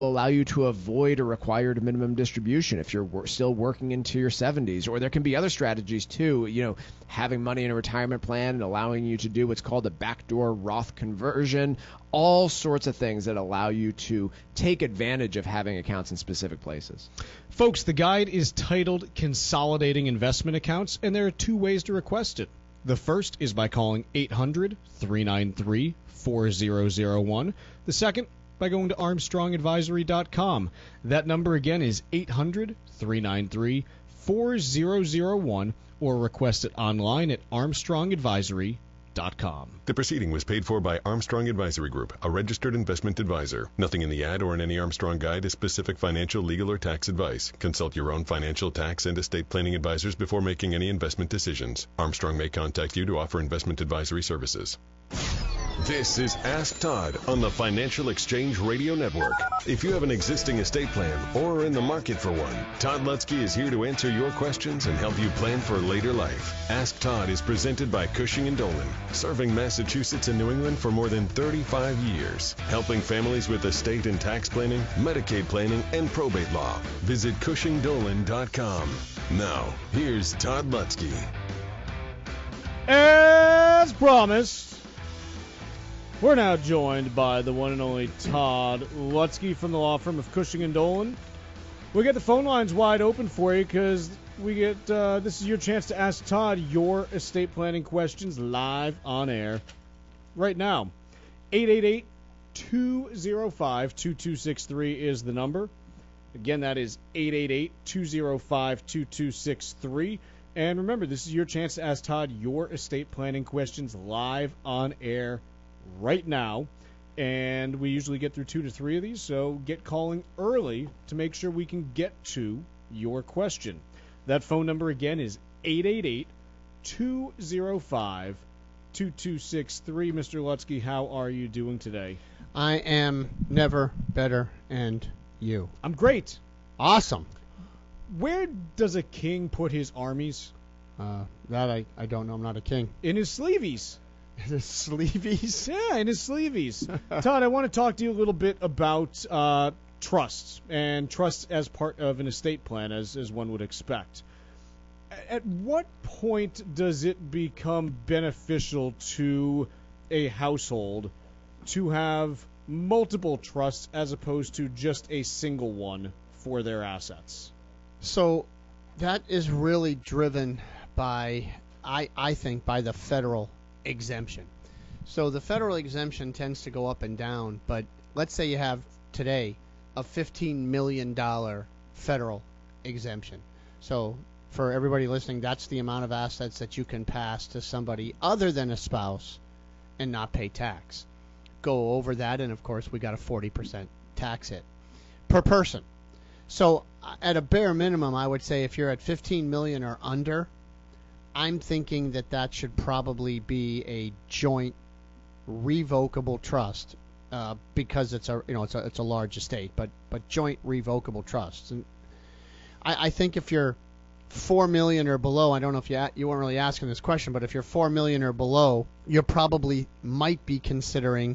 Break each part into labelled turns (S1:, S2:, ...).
S1: allow you to avoid a required minimum distribution if you're still working into your 70s. Or there can be other strategies too, having money in a retirement plan and allowing you to do what's called a backdoor Roth conversion, all sorts of things that allow you to take advantage of having accounts in specific places.
S2: Folks, the guide is titled Consolidating Investment Accounts, and there are two ways to request it. The first is by calling 800-393-4001. The second, by going to ArmstrongAdvisory.com. That number again is 800-393-4001, or request it online at ArmstrongAdvisory.com.
S3: The proceeding was paid for by Armstrong Advisory Group, a registered investment advisor. Nothing in the ad or in any Armstrong guide is specific financial, legal, or tax advice. Consult your own financial, tax, and estate planning advisors before making any investment decisions. Armstrong may contact you to offer investment advisory services. This is Ask Todd on the Financial Exchange Radio Network. If you have an existing estate plan or are in the market for one, Todd Lutzke is here to answer your questions and help you plan for later life. Ask Todd is presented by Cushing & Dolan, serving Massachusetts and New England for more than 35 years, helping families with estate and tax planning, Medicaid planning, and probate law. Visit CushingDolan.com. Now, here's Todd Lutzke.
S2: As promised, we're now joined by the one and only Todd Lutzke from the law firm of Cushing & Dolan. We get the phone lines wide open for you because this is your chance to ask Todd your estate planning questions live on air right now. 888-205-2263 is the number. Again, that is 888-205-2263. And remember, this is your chance to ask Todd your estate planning questions live on air right now, and we usually get through 2 to 3 of these, so get calling early to make sure we can get to your question. That phone number again is 888-205-2263. Mr. Lutzke, how are you doing today?
S4: I am never better, and you?
S2: I'm great.
S4: Awesome.
S2: Where does a king put his armies?
S4: That I don't know. I'm not a king.
S2: In his sleeveys.
S4: His sleeveys?
S2: Yeah, in his sleeveys. Todd, I want to talk to you a little bit about trusts, and trusts as part of an estate plan, as one would expect. At what point does it become beneficial to a household to have multiple trusts as opposed to just a single one for their assets?
S4: So that is really driven by, I think, by the federal exemption. So the federal exemption tends to go up and down, but let's say you have today a $15 million federal exemption. So for everybody listening, that's the amount of assets that you can pass to somebody other than a spouse and not pay tax. Go over that, and of course we got a 40% tax hit per person. So at a bare minimum, I would say if you're at 15 million or under, I'm thinking that should probably be a joint revocable trust, because it's a large estate, but joint revocable trusts. And I think if you're 4 million or below, I don't know if you weren't really asking this question, but if you're 4 million or below, you probably might be considering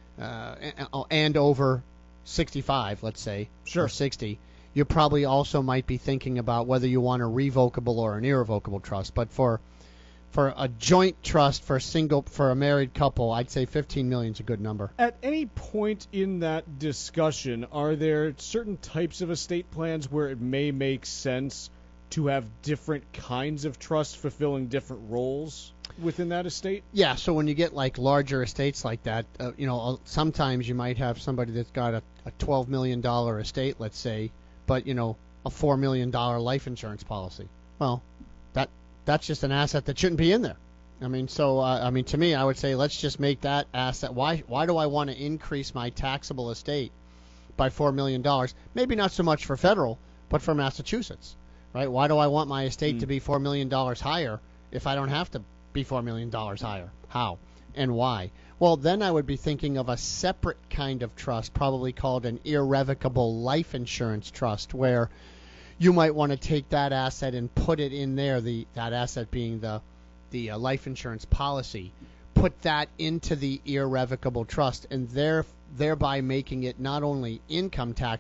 S4: and over 65, let's say,
S2: sure,
S4: or 60. You probably also might be thinking about whether you want a revocable or an irrevocable trust. But for a joint trust for a married couple, I'd say 15 million is a good number.
S2: At any point in that discussion, are there certain types of estate plans where it may make sense to have different kinds of trusts fulfilling different roles within that estate?
S4: Yeah, so when you get like larger estates like that, sometimes you might have somebody that's got a $12 million estate, let's say, but, a $4 million life insurance policy. Well, that's just an asset that shouldn't be in there. To me, I would say let's just make that asset. Why do I want to increase my taxable estate by $4 million? Maybe not so much for federal, but for Massachusetts, right? Why do I want my estate to be $4 million higher if I don't have to be $4 million higher? How and why? Well, then I would be thinking of a separate kind of trust, probably called an irrevocable life insurance trust, where you might want to take that asset and put it in there, that asset being the life insurance policy, put that into the irrevocable trust, and thereby making it not only income tax